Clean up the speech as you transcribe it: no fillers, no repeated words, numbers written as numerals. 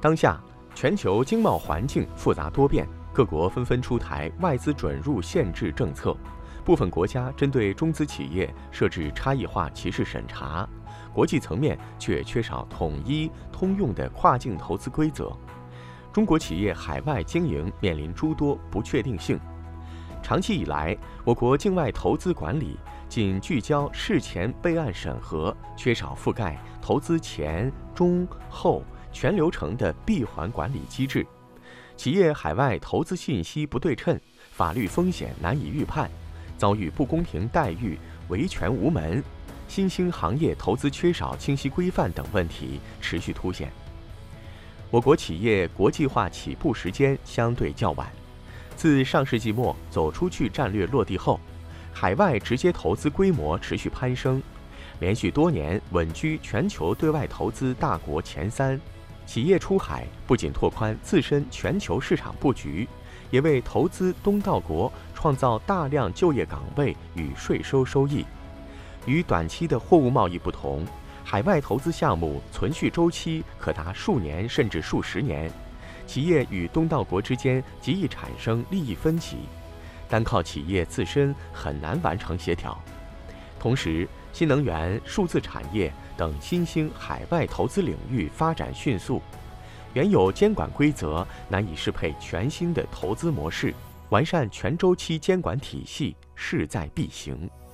当下，全球经贸环境复杂多变，各国纷纷出台外资准入限制政策，部分国家针对中资企业设置差异化歧视审查，国际层面却缺少统一通用的跨境投资规则。中国企业海外经营面临诸多不确定性。长期以来，我国境外投资管理仅聚焦事前备案审核，缺少覆盖投资前、中、后全流程的闭环管理机制，企业海外投资信息不对称，法律风险难以预判，遭遇不公平待遇、维权无门，新兴行业投资缺少清晰规范等问题持续凸显。我国企业国际化起步时间相对较晚，自上世纪末走出去战略落地后，海外直接投资规模持续攀升，连续多年稳居全球对外投资大国前3。企业出海不仅拓宽自身全球市场布局，也为投资东道国创造大量就业岗位与税收收益。与短期的货物贸易不同，海外投资项目存续周期可达数年甚至数十年，企业与东道国之间极易产生利益分歧，单靠企业自身很难完成协调。同时，新能源、数字产业等新兴海外投资领域发展迅速，原有监管规则难以适配全新的投资模式，完善全周期监管体系势在必行。